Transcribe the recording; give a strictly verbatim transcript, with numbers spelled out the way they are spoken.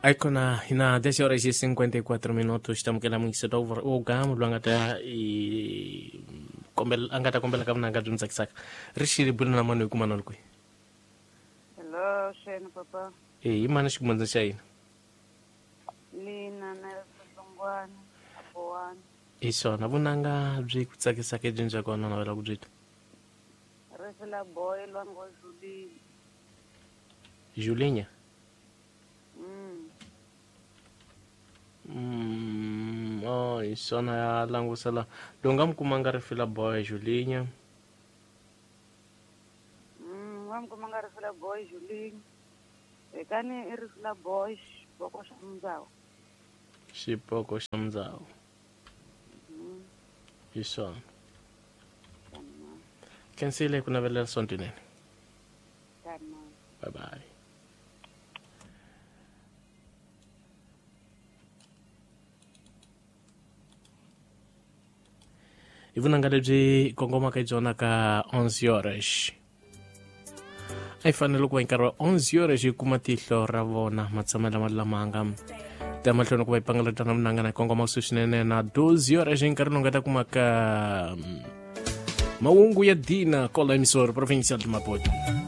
Ecco na ina dez horas e cinquenta e quatro minutos estamos que lá muito cedo o gamo lo angata e kombel angata kombel kam na gadun sak sak rishiri bulna manu kuma non kui hello shena papa e imana shi kumanza shayi lina na songwana abowana iso na bunanga byi kutsake sake jinja kona na wala kujita resela boy lwango juli Julinha mm Mm, oh, iso na ya langu sala. Dongam kumangare fila boy Julinha. mm wam kumangare fila boy juli ekani irifila boy boko shamzao Shipoko shamzao. mm Iso. kana Kensile kuna vela sontine. kana Bye bye. Ivunangale byi kongoma ka jona ka onze horas. Ai fanele ku enkarwa onze horas yi kuma tihlo ra vona matsamela malamanga. Tema tlhono ku va ipangala tana mnanga na kongoma swinene na doze horas yi nkarhi longa ta kuma ka Maungu ya Dina kola emisora provincial de Maputo.